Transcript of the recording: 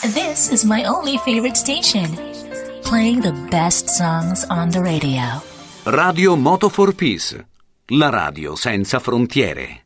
This is my only favorite station, playing the best songs on the radio. Radio Moto for Peace, la radio senza frontiere.